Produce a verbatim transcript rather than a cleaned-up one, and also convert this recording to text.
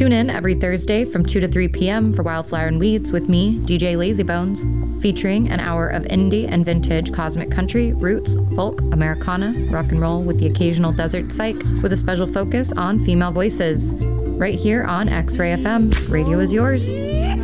Tune in every Thursday from two to three p.m. for Wildflower and Weeds with me, D J Lazybones, featuring an hour of indie and vintage cosmic country, roots, folk, Americana, rock and roll with the occasional desert psych with a special focus on female voices. Right here on X-Ray F M. Radio is yours.